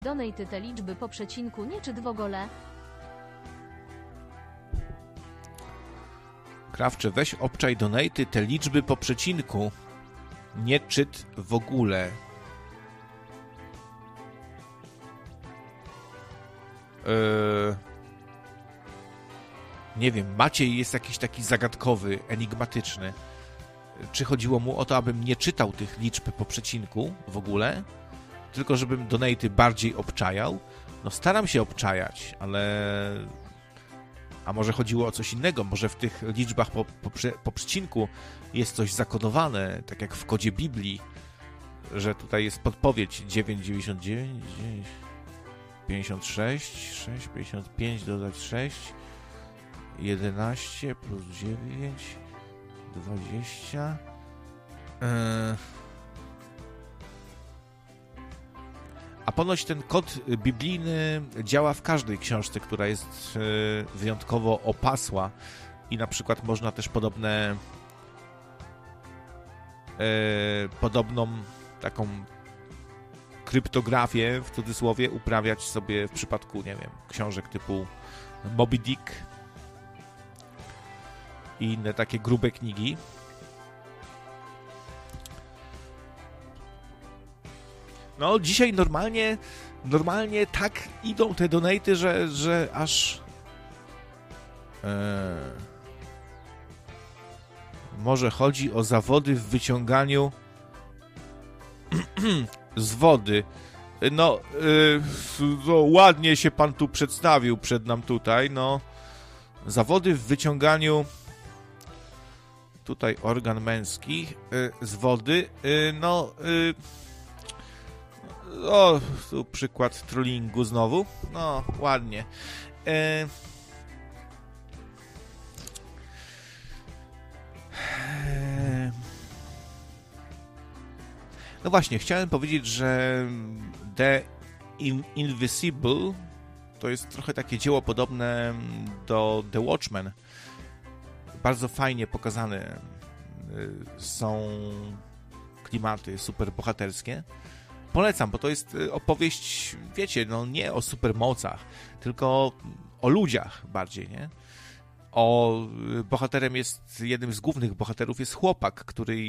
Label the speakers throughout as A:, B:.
A: Donate te liczby po przecinku, nie czyt w ogóle.
B: Krawcze, weź obczaj donaty te liczby po przecinku. Nie czyt w ogóle. Nie wiem, Maciej jest jakiś taki zagadkowy, enigmatyczny. Czy chodziło mu o to, abym nie czytał tych liczb po przecinku w ogóle? Tylko żebym donaty bardziej obczajał? No staram się obczajać, ale... A może chodziło o coś innego? Może w tych liczbach po przecinku jest coś zakodowane, tak jak w kodzie Biblii, że tutaj jest podpowiedź 9,99, 56, 6, 55 dodać 6, 11 plus 9, 20. A ponoć ten kod biblijny działa w każdej książce, która jest wyjątkowo opasła i na przykład można też podobną taką kryptografię, w cudzysłowie, uprawiać sobie w przypadku, nie wiem, książek typu Moby Dick i inne takie grube knigi. No, dzisiaj normalnie tak idą te donaty, że aż może chodzi o zawody w wyciąganiu z wody. No, ładnie się pan tu przedstawił przed nam tutaj, no. Zawody w wyciąganiu tutaj organ męski z wody, o, tu przykład trollingu znowu. No, ładnie. No właśnie, chciałem powiedzieć, że The Invisible to jest trochę takie dzieło podobne do The Watchmen. Bardzo fajnie pokazane są klimaty superbohaterskie. Polecam, bo to jest opowieść, wiecie, no nie o supermocach, tylko o ludziach bardziej, nie? Jednym z głównych bohaterów jest chłopak, który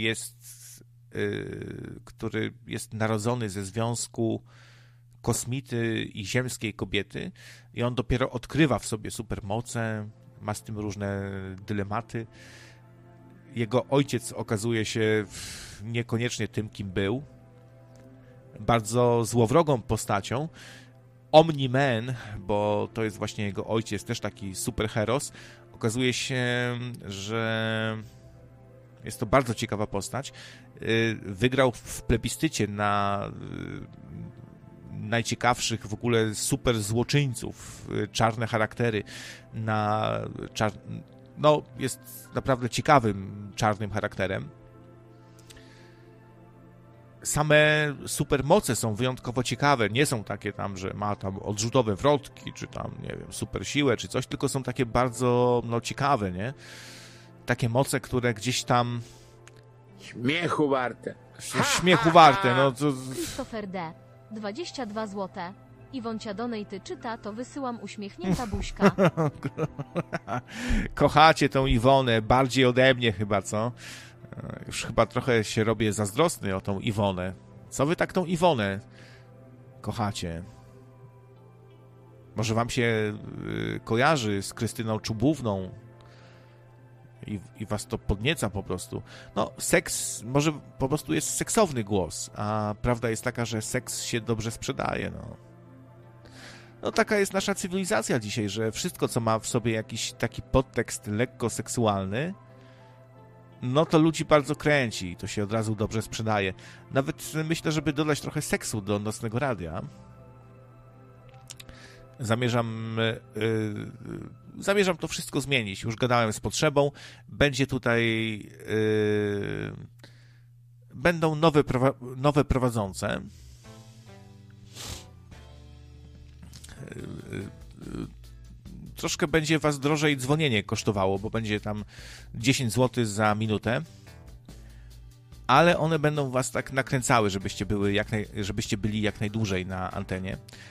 B: jest narodzony ze związku kosmity i ziemskiej kobiety i on dopiero odkrywa w sobie supermoce, ma z tym różne dylematy. Jego ojciec okazuje się niekoniecznie tym, kim był. Bardzo złowrogą postacią. Omni-Man, bo to jest właśnie jego ojciec, też taki superheros. Okazuje się, że jest to bardzo ciekawa postać. Wygrał w plebiscycie na najciekawszych w ogóle super złoczyńców, czarne charaktery, no jest naprawdę ciekawym czarnym charakterem. Same supermoce są wyjątkowo ciekawe, nie są takie tam, że ma tam odrzutowe wrotki, czy tam, nie wiem, super siłę, czy coś, tylko są takie bardzo, ciekawe, nie? Takie moce, które gdzieś tam...
C: Śmiechu warte.
B: Śmiechu warte, no to...
A: Christopher D. 22 zł. Iwoncia donate czyta, to wysyłam uśmiechnięta buźka.
B: Kochacie tą Iwonę, bardziej ode mnie chyba, co? Już chyba trochę się robię zazdrosny o tą Iwonę. Co wy tak tą Iwonę kochacie? Może wam się kojarzy z Krystyną Czubówną i was to podnieca po prostu. No, seks, może po prostu jest seksowny głos, a prawda jest taka, że seks się dobrze sprzedaje, no. No taka jest nasza cywilizacja dzisiaj, że wszystko, co ma w sobie jakiś taki podtekst lekko seksualny, no to ludzi bardzo kręci i to się od razu dobrze sprzedaje. Nawet myślę, żeby dodać trochę seksu do Nocnego Radia. Zamierzam to wszystko zmienić. Już gadałem z Potrzebą. Będzie tutaj... Będą nowe prowadzące. Troszkę będzie was drożej dzwonienie kosztowało, bo będzie tam 10 zł za minutę. ale one będą was tak nakręcały, żebyście byli jak najdłużej na antenie.